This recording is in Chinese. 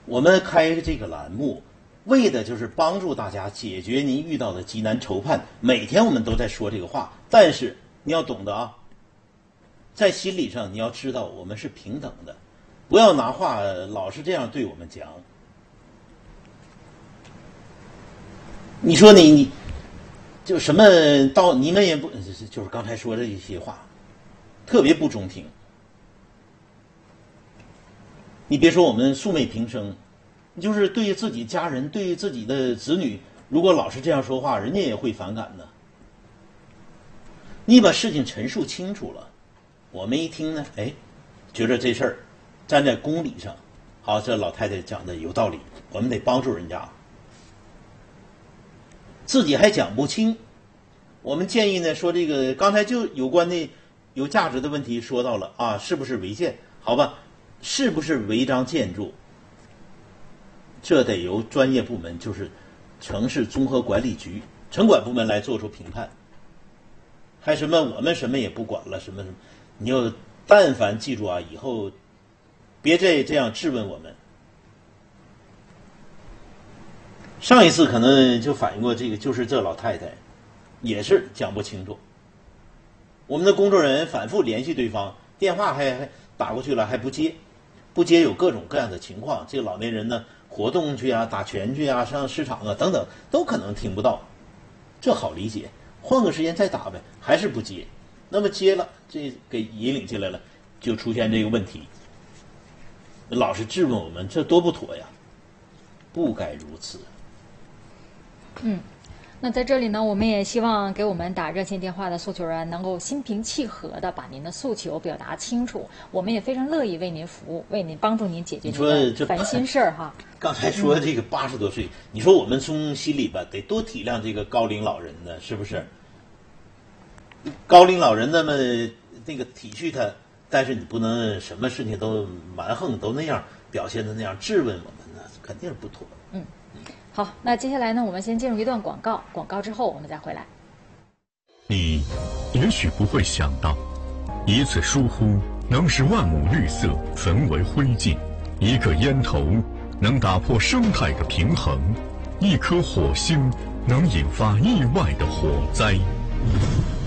我们开这个栏目，为的就是帮助大家解决您遇到的急难愁盼。每天我们都在说这个话，但是你要懂得啊，在心理上你要知道我们是平等的，不要拿话老是这样对我们讲。你说你就什么到你们也不就是刚才说的一些话，特别不中听。你别说我们素昧平生，就是对于自己家人、对于自己的子女，如果老是这样说话，人家也会反感的。你把事情陈述清楚了，我们一听呢，哎，觉得这事儿站在公理上，好，这老太太讲的有道理，我们得帮助人家。自己还讲不清，我们建议呢说这个刚才就有关的有价值的问题说到了啊，是不是违建？好吧，是不是违章建筑？这得由专业部门，就是城市综合管理局城管部门来做出评判。还什么我们什么也不管了，什么什么，你要但凡记住啊，以后别这样质问我们。上一次可能就反映过这个，就是这老太太也是讲不清楚。我们的工作人员反复联系对方，电话还打过去了还不接，不接有各种各样的情况。这个老年人呢，活动去啊，打拳去啊，上市场啊等等，都可能听不到。这好理解，换个时间再打呗，还是不接。那么接了，这给引领进来了，就出现这个问题。老是质问我们，这多不妥呀，不该如此。 那在这里呢，我们也希望给我们打热线电话的诉求人能够心平气和的把您的诉求表达清楚，我们也非常乐意为您服务，为您帮助您解决您的烦心事儿哈。 刚才说这个80多岁，你说我们从心里吧得多体谅这个高龄老人呢，是不是？高龄老人那么那个体恤他，但是你不能什么事情都蛮横，都那样表现的那样质问我们呢，肯定是不妥。 好，那接下来呢，我们先进入一段广告，广告之后我们再回来。 你也许不会想到，一次疏忽能使万亩绿色焚为灰烬，一个烟头能打破生态的平衡，一颗火星能引发意外的火灾。